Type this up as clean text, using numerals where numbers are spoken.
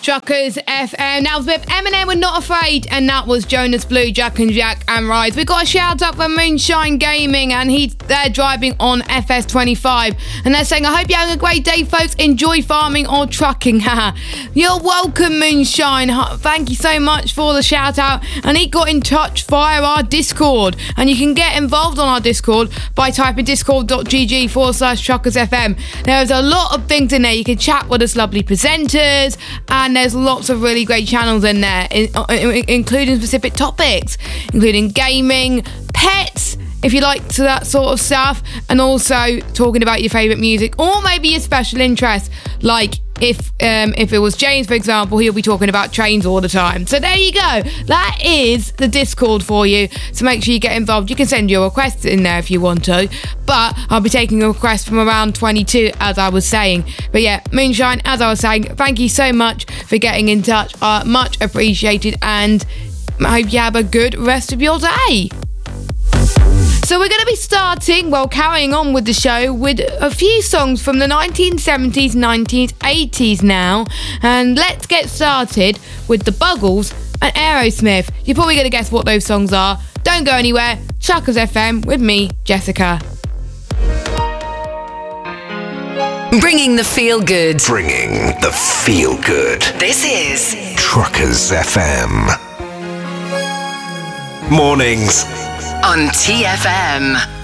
Truckers FM. That was with Eminem with Not Afraid, and that was Jonas Blue, Jack and Jack and Rise. We got a shout out for Moonshine Gaming, and they're driving on FS25, and they're saying, I hope you're having a great day, folks. Enjoy farming or trucking. You're welcome, Moonshine. Thank you so much for the shout out. And he got in touch via our Discord, and you can get involved on our Discord by typing discord.gg/truckersfm. There's a lot of things in there. You can chat with us lovely presenters, and there's lots of really great channels in there, including specific topics, including gaming, pets, if you like to that sort of stuff, and also talking about your favourite music or maybe your special interest, like if it was James, for example, he'll be talking about trains all the time. So there you go. That is the Discord for you. So make sure you get involved. You can send your requests in there if you want to, but I'll be taking a request from around 22, as I was saying. But yeah, Moonshine, as I was saying, thank you so much for getting in touch. Much appreciated, and I hope you have a good rest of your day. So we're going to be carrying on with the show with a few songs from the 1970s, 90s, 80s now. And let's get started with the Buggles and Aerosmith. You're probably going to guess what those songs are. Don't go anywhere. Truckers FM with me, Jessica. Bringing the feel good. Bringing the feel good. This is Truckers FM. Mornings on TFM.